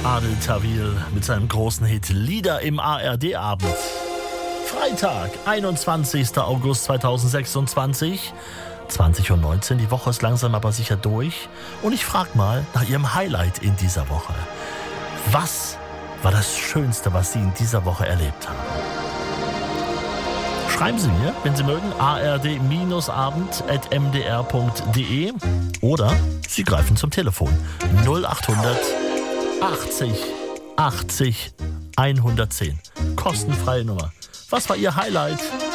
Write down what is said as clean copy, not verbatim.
Adel Tawil mit seinem großen Hit Lieder im ARD-Abend. Freitag, 21. August 2026, 20:19 Uhr. Die Woche ist langsam aber sicher durch. Und ich frage mal nach Ihrem Highlight in dieser Woche. Was war das Schönste, was Sie in dieser Woche erlebt haben? Schreiben Sie mir, wenn Sie mögen, ard-abend@mdr.de oder Sie greifen zum Telefon 0800 80 80 110. Kostenfreie Nummer. Was war Ihr Highlight?